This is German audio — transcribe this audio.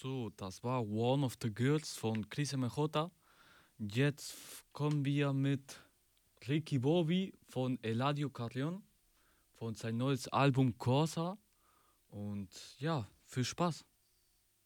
So, das war One of the Girls von Chris MJ. Jetzt kommen wir mit Ricky Bobby von Eladio Carrion von sein neues Album Corsa. Und ja, viel Spaß.